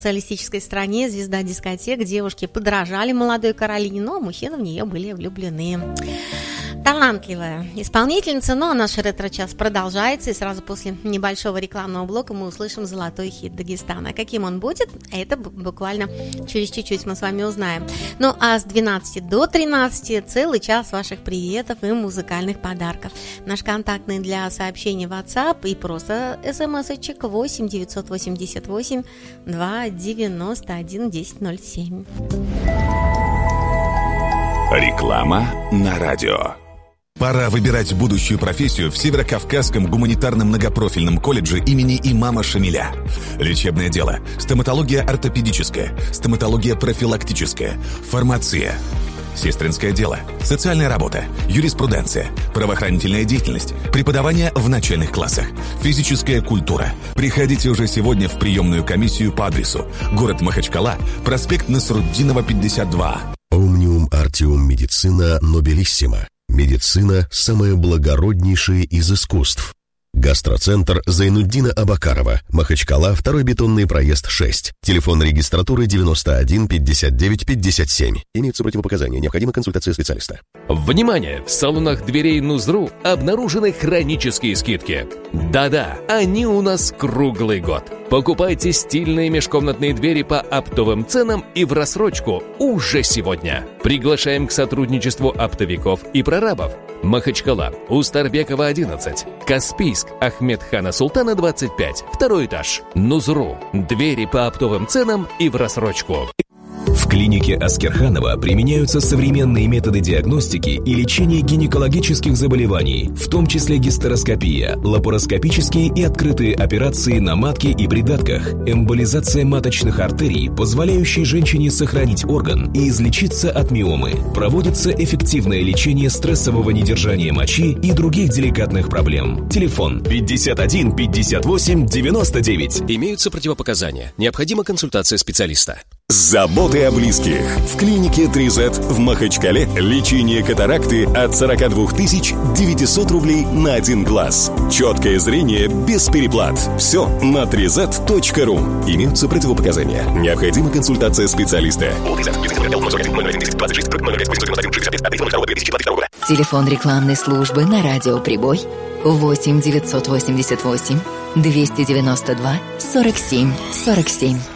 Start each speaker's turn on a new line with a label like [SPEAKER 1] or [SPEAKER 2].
[SPEAKER 1] социалистической стране звезда дискотек, девушки подражали молодой Каролине, но мужчины в нее были влюблены. Талантливая исполнительница, но наш ретро-час продолжается, и сразу после небольшого рекламного блока мы услышим золотой хит Дагестана. Каким он будет, это буквально через чуть-чуть мы с вами узнаем. Ну а с 12 до 13 целый час ваших приветов и музыкальных подарков. Наш контактный для сообщений в WhatsApp и просто смс-очек 8 988 291 1007.
[SPEAKER 2] Реклама на радио. Пора выбирать будущую профессию в Северокавказском гуманитарном многопрофильном колледже имени имама Шамиля. Лечебное дело, стоматология ортопедическая, стоматология профилактическая, фармация, сестринское дело, социальная работа, юриспруденция, правоохранительная деятельность, преподавание в начальных классах, физическая культура. Приходите уже сегодня в приемную комиссию по адресу: город Махачкала, проспект Насруддинова, 52.
[SPEAKER 3] Omnium Artium Medicina Nobilissima. Медицина – самое благороднейшее из искусств. Гастроцентр Зайнуддина Абакарова, Махачкала, 2-й бетонный проезд 6. Телефон регистратуры 91 59 57. Имеются противопоказания. Необходима консультация специалиста.
[SPEAKER 4] Внимание! В салонах дверей Нузру обнаружены хронические скидки. Да-да, они у нас круглый год. Покупайте стильные межкомнатные двери по оптовым ценам и в рассрочку уже сегодня. Приглашаем к сотрудничеству оптовиков и прорабов. Махачкала, Устарбекова, 11. Каспийск, Ахмедхана Султана, 25. 2-й этаж. Нузру. Двери по оптовым ценам и в рассрочку.
[SPEAKER 5] В клинике Аскерханова применяются современные методы диагностики и лечения гинекологических заболеваний, в том числе гистероскопия, лапароскопические и открытые операции на матке и придатках, эмболизация маточных артерий, позволяющие женщине сохранить орган и излечиться от миомы. Проводится эффективное лечение стрессового недержания мочи и других деликатных проблем. Телефон 51 58 99.
[SPEAKER 4] Имеются противопоказания. Необходима консультация специалиста.
[SPEAKER 2] Заботы о близких. В клинике 3Z в Махачкале лечение катаракты от 42 900 рублей на один глаз. Четкое зрение без переплат. Все на 3z.ru. Имеются противопоказания. Необходима консультация специалиста.
[SPEAKER 6] Телефон рекламной службы на радио «Прибой» 8 988 292 47 47.